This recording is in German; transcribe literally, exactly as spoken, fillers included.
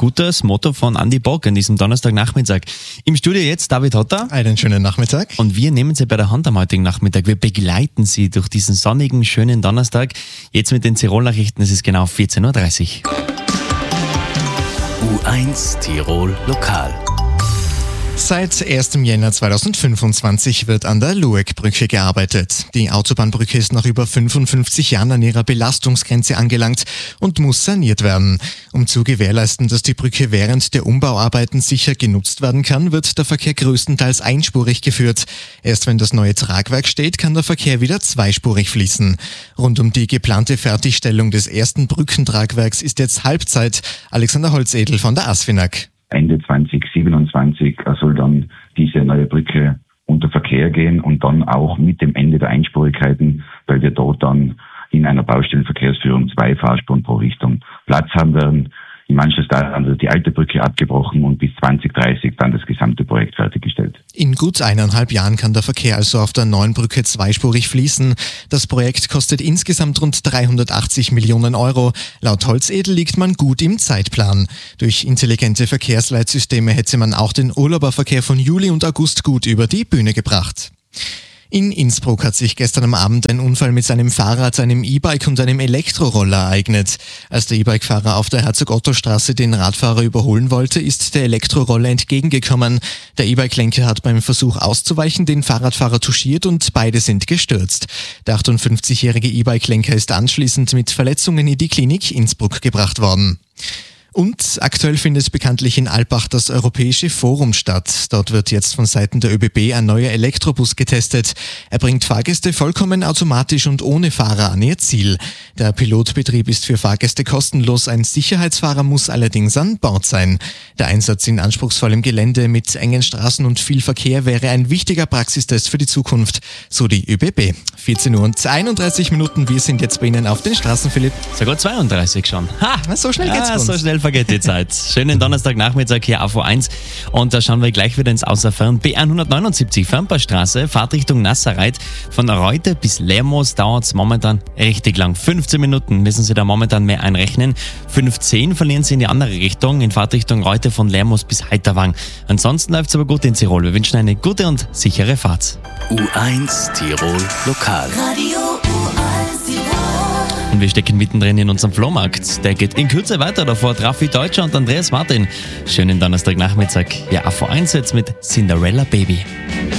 gutes Motto von Andi Bock an diesem Donnerstagnachmittag. Im Studio jetzt David Hotter. Einen schönen Nachmittag. Und wir nehmen Sie bei der Hand am heutigen Nachmittag. Wir begleiten Sie durch diesen sonnigen, schönen Donnerstag. Jetzt mit den Tirol-Nachrichten, es ist genau vierzehn Uhr dreißig. U eins Tirol Lokal. Seit ersten Jänner zweitausendfünfundzwanzig wird an der Lueckbrücke gearbeitet. Die Autobahnbrücke ist nach über fünfundfünfzig Jahren an ihrer Belastungsgrenze angelangt und muss saniert werden. Um zu gewährleisten, dass die Brücke während der Umbauarbeiten sicher genutzt werden kann, wird der Verkehr größtenteils einspurig geführt. Erst wenn das neue Tragwerk steht, kann der Verkehr wieder zweispurig fließen. Rund um die geplante Fertigstellung des ersten Brückentragwerks ist jetzt Halbzeit. Alexander Holzedel von der ASFINAG. Ende zwanzig siebenundzwanzig soll dann diese neue Brücke unter Verkehr gehen und dann auch mit dem Ende der Einspurigkeiten, weil wir dort dann in einer Baustellenverkehrsführung zwei Fahrspuren pro Richtung Platz haben werden. Im Anschluss daran wird die alte Brücke abgebrochen und bis zwanzig dreißig dann das gesamte Projekt fertiggestellt. In gut eineinhalb Jahren kann der Verkehr also auf der neuen Brücke zweispurig fließen. Das Projekt kostet insgesamt rund dreihundertachtzig Millionen Euro. Laut Holzedel liegt man gut im Zeitplan. Durch intelligente Verkehrsleitsysteme hätte man auch den Urlauberverkehr von Juli und August gut über die Bühne gebracht. In Innsbruck hat sich gestern am Abend ein Unfall mit seinem Fahrrad, einem E-Bike und einem Elektroroller ereignet. Als der E-Bike-Fahrer auf der Herzog-Otto-Straße den Radfahrer überholen wollte, ist der Elektroroller entgegengekommen. Der E-Bike-Lenker hat beim Versuch auszuweichen den Fahrradfahrer touchiert und beide sind gestürzt. Der achtundfünfzigjährige E-Bike-Lenker ist anschließend mit Verletzungen in die Klinik Innsbruck gebracht worden. Und aktuell findet bekanntlich in Alpbach das Europäische Forum statt. Dort wird jetzt von Seiten der ÖBB ein neuer Elektrobus getestet. Er bringt Fahrgäste vollkommen automatisch und ohne Fahrer an ihr Ziel. Der Pilotbetrieb ist für Fahrgäste kostenlos, ein Sicherheitsfahrer muss allerdings an Bord sein. Der Einsatz in anspruchsvollem Gelände mit engen Straßen und viel Verkehr wäre ein wichtiger Praxistest für die Zukunft, so die ÖBB. vierzehn Uhr und einunddreißig Minuten, wir sind jetzt bei Ihnen auf den Straßen, Philipp. Sogar zweiunddreißig schon. Ha! Na, so schnell geht's ja, bei uns. So schnell vergeht die Zeit. Schönen Donnerstagnachmittag hier auf U eins. Und da schauen wir gleich wieder ins Außerfern. B hundertneunundsiebzig, Fernpassstraße, Fahrtrichtung Nasserreit. Von Reute bis Lermoos dauert es momentan richtig lang. fünfzehn Minuten müssen Sie da momentan mehr einrechnen. fünfzehn verlieren Sie in die andere Richtung, in Fahrtrichtung Reute von Lermoos bis Heiterwang. Ansonsten läuft es aber gut in Tirol. Wir wünschen eine gute und sichere Fahrt. U eins Tirol Lokal. Radio U eins Tirol. Und wir stecken mittendrin in unserem Flohmarkt. Der geht in Kürze weiter. Davor Raffi Deutscher und Andreas Martin. Schönen Donnerstagnachmittag. Ja, auf U eins jetzt mit Cinderella Baby.